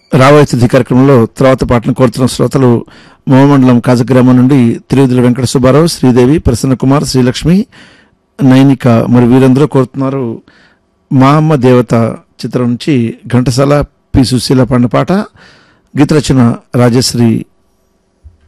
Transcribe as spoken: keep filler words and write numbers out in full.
రాబోయే తిథి కార్యక్రమంలో తర్వాత పాటను కోరుతున్న శ్రోతలు మోమండలం కాజగ్రామం నుండి తిరువుదుల వెంకట సుబ్బారావు, శ్రీదేవి, ప్రసన్న కుమార్, శ్రీలక్ష్మి, నైనిక మరి వీరందరూ కోరుతున్నారు. మా అమ్మ దేవత చిత్రం నుంచి ఘంటసాల, పి సుశీల పాడిన పాట. గీత రచన రాజశ్రీ.